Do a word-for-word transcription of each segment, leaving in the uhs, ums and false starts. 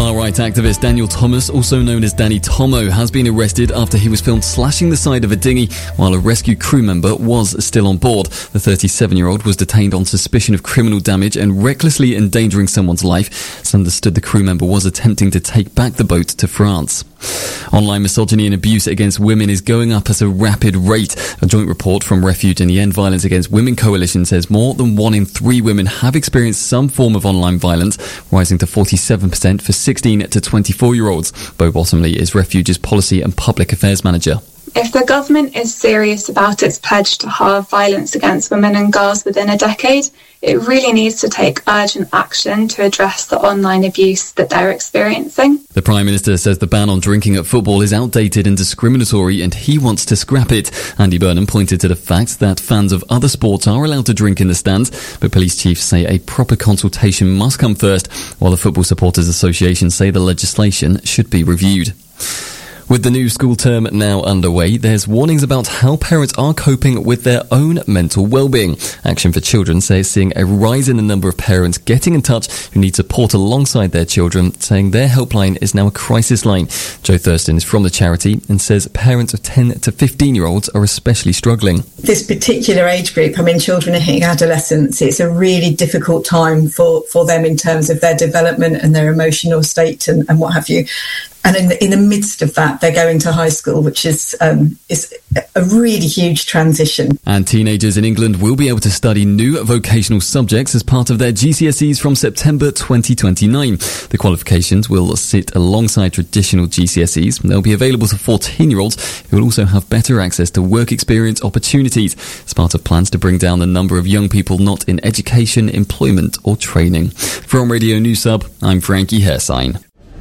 Far-right activist Daniel Thomas, also known as Danny Tomo, has been arrested after he was filmed slashing the side of a dinghy while a rescue crew member was still on board. The thirty-seven-year-old was detained on suspicion of criminal damage and recklessly endangering someone's life. It's understood the crew member was attempting to take back the boat to France. Online misogyny and abuse against women is going up at a rapid rate. A joint report from Refuge and the End Violence Against Women Coalition says more than one in three women have experienced some form of online violence, rising to forty-seven percent for sixteen to twenty-four-year-olds. Bo Bottomley is Refuge's Policy and Public Affairs Manager. If the government is serious about its pledge to halve violence against women and girls within a decade, it really needs to take urgent action to address the online abuse that they're experiencing. The Prime Minister says the ban on drinking at football is outdated and discriminatory and he wants to scrap it. Andy Burnham pointed to the fact that fans of other sports are allowed to drink in the stands, but police chiefs say a proper consultation must come first, while the Football Supporters Association say the legislation should be reviewed. With the new school term now underway, there's warnings about how parents are coping with their own mental well-being. Action for Children says seeing a rise in the number of parents getting in touch who need support alongside their children, saying their helpline is now a crisis line. Joe Thurston is from the charity and says parents of ten to fifteen-year-olds are especially struggling. This particular age group, I mean, children are hitting adolescence. It's a really difficult time for, for them in terms of their development and their emotional state and, and what have you. And in the, in the midst of that, they're going to high school, which is um, is a really huge transition. And teenagers in England will be able to study new vocational subjects as part of their G C S Es from September twenty twenty-nine. The qualifications will sit alongside traditional G C S Es. They'll be available to fourteen-year-olds who will also have better access to work experience opportunities as part of plans to bring down the number of young people not in education, employment or training. From Radio News Sub, I'm Frankie Hersign.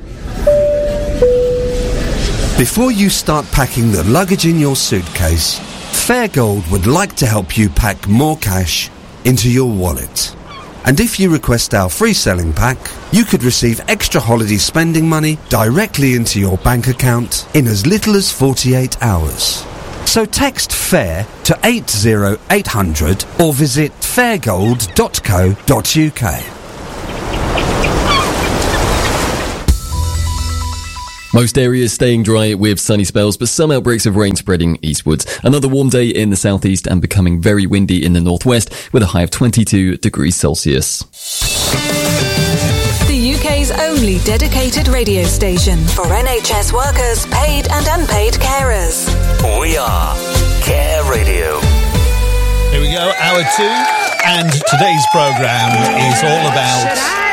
Before you start packing the luggage in your suitcase, Fairgold would like to help you pack more cash into your wallet. And if you request our free selling pack, you could receive extra holiday spending money directly into your bank account in as little as forty-eight hours. So text FAIR to eight zero eight hundred or visit fairgold dot co dot uk. Most areas staying dry with sunny spells, but some outbreaks of rain spreading eastwards. Another warm day in the southeast and becoming very windy in the northwest with a high of twenty-two degrees Celsius. The U K's only dedicated radio station for N H S workers, paid and unpaid carers. We are Care Radio. Here we go, hour two, and today's programme is all about